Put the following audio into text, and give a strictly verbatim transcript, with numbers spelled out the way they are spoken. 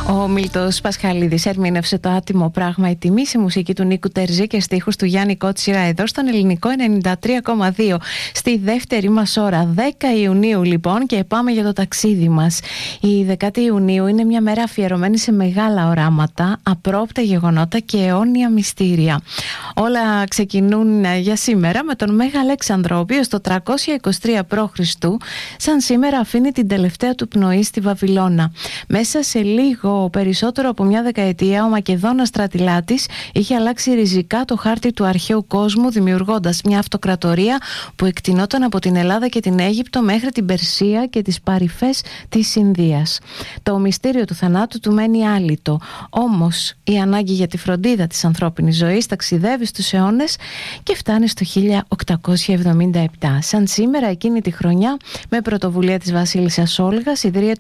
Ο Μίλτος Πασχαλίδης ερμήνευσε το άτιμο πράγμα η τιμή σε μουσική του Νίκου Τερζή και στίχους του Γιάννη Κότσιρα εδώ στον Ελληνικό ενενήντα τρία κόμμα δύο στη δεύτερη μας ώρα, δέκα Ιουνίου λοιπόν, και πάμε για το ταξίδι μας. Η δέκατη Ιουνίου είναι μια μέρα αφιερωμένη σε μεγάλα οράματα, απρόοπτα γεγονότα και αιώνια μυστήρια. Όλα ξεκινούν για σήμερα με τον Μέγα Αλέξανδρο, ο οποίος το τριακόσια είκοσι τρία π.Χ. σαν σήμερα αφήνει την τελευταία του πνοή στη Βαβυλώνα. Μέσα σε λίγο περισσότερο από μια δεκαετία ο Μακεδόνας στρατηλάτης είχε αλλάξει ριζικά το χάρτη του αρχαίου κόσμου, δημιουργώντας μια αυτοκρατορία που εκτινόταν από την Ελλάδα και την Αίγυπτο μέχρι την Περσία και τις παρυφές της Ινδίας. Το μυστήριο του θανάτου του μένει άλυτο, όμως η ανάγκη για τη φροντίδα της ανθρώπινης ζωής ταξιδεύει στους αιώνες και φτάνει στο χίλια οκτακόσια εβδομήντα επτά. Σαν σήμερα εκείνη τη χρονιά, με πρωτοβουλία της βασίλισσας Όλγας, ιδρύεται